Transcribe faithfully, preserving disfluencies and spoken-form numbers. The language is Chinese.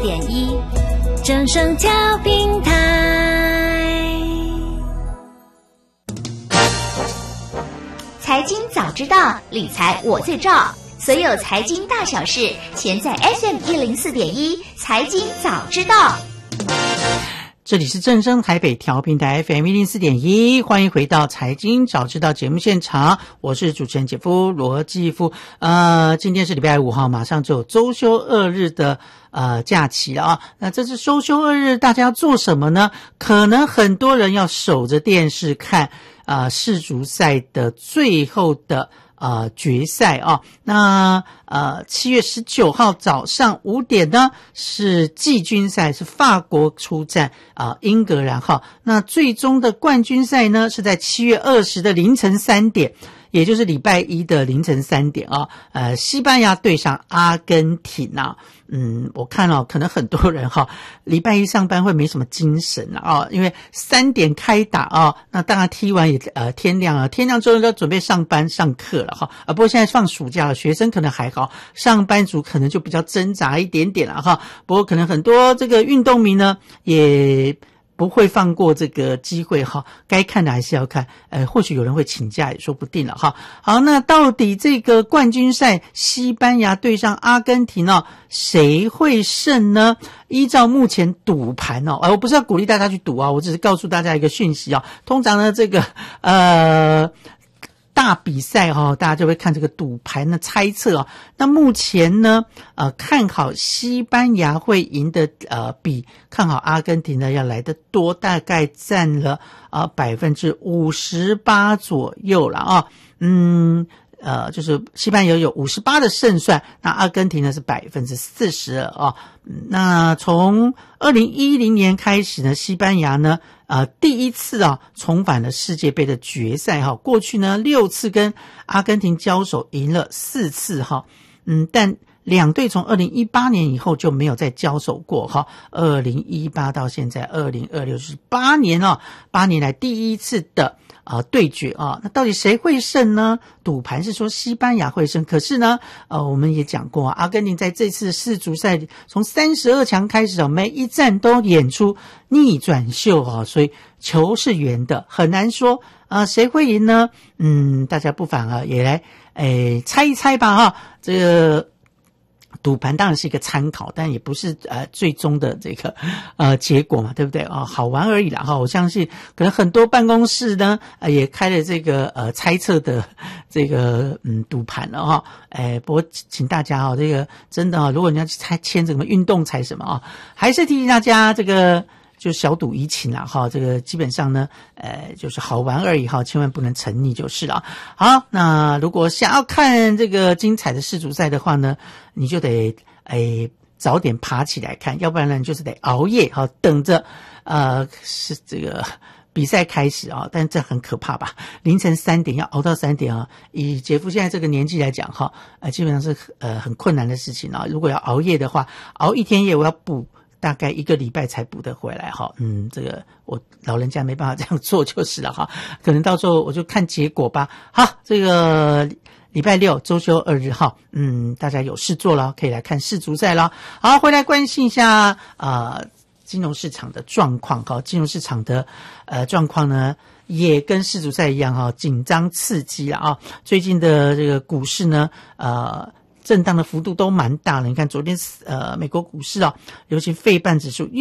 点一，正声调频台。 财经早知道，理财我最照。所有财经大小事，全在 F M 一零四点一财经早知道。 这里是正声台北调频台 F M 一零四点一，欢迎回到财经早知道节目现场，我是主持人姐夫罗继夫。呃，今天是礼拜五哈，马上就有周休二日的呃假期了啊。那这次周休二日，大家要做什么呢？可能很多人要守着电视看啊、呃、世足赛的最后的呃决赛啊。那呃七月十九号早上五点呢是季军赛，是法国出战啊、呃、英格兰哈。那最终的冠军赛呢是在七月二十的凌晨三点，也就是礼拜一的凌晨三点啊。呃西班牙对上阿根廷啊。嗯，我看哦，可能很多人哈、哦，礼拜一上班会没什么精神了啊、哦，因为三点开打啊、哦，那当然踢完也呃天亮了，天亮之后就准备上班上课了哈、啊。不过现在放暑假了，学生可能还好，上班族可能就比较挣扎一点点了哈。不过可能很多这个运动迷呢也不会放过这个机会哈，该看的还是要看，呃，或许有人会请假也说不定了哈。好，那到底这个冠军赛西班牙对上阿根廷哦，谁会胜呢？依照目前赌盘哦，呃，我不是要鼓励大家去赌啊，我只是告诉大家一个讯息啊。通常呢，这个呃。大比赛哈、哦，大家就会看这个赌盘的猜测啊。那目前呢，呃，看好西班牙会赢的，呃，比看好阿根廷呢要来得多，大概占了啊百分之五十八左右了啊。嗯。呃，就是西班牙有五十八的胜算，那阿根廷呢是百分之四十二啊。那从二零一零年开始呢，西班牙呢，呃，第一次啊重返了世界杯的决赛哈。过去呢六次跟阿根廷交手，赢了四次哈。嗯，但两队从二零一八年以后就没有再交手过哈。二零一八到现在二零二六是八年了，八年来第一次的。啊、呃，对决啊，那到底谁会胜呢？赌盘是说西班牙会胜，可是呢，呃，我们也讲过啊，阿根廷在这次世足赛从三十二强开始啊，每一战都演出逆转秀啊，所以球是圆的，很难说啊、呃，谁会赢呢？嗯，大家不妨啊也来诶猜一猜吧哈，这个。赌盘当然是一个参考，但也不是呃最终的这个呃结果嘛，对不对啊、哦？好玩而已啦哈！我相信可能很多办公室呢呃也开了这个呃猜测的这个嗯赌盘了哈。哎，不过请大家哈、哦，这个真的啊、哦，如果你要去猜签什么运动彩什么啊、哦，还是提醒大家这个。就小赌怡情啦哈，这个基本上呢，呃，就是好玩而已哈，千万不能沉溺就是了。好，那如果想要看这个精彩的世足赛的话呢，你就得诶早点爬起来看，要不然呢，你就是得熬夜哈，等着呃是这个比赛开始啊，但这很可怕吧？凌晨三点要熬到三点啊，以杰夫现在这个年纪来讲哈，呃，基本上是呃很困难的事情啊。如果要熬夜的话，熬一天夜我要补。大概一个礼拜才补得回来哈，嗯，这个我老人家没办法这样做就是了哈，可能到时候我就看结果吧。好，这个礼拜六周休二日哈，嗯，大家有事做了，可以来看世足赛了。好，回来关心一下啊、呃，金融市场的状况哈，金融市场的呃状况呢，也跟世足赛一样哈，紧张刺激了啊。最近的这个股市呢，呃。震荡的幅度都蛮大了，你看昨天呃美国股市啊，尤其费半指数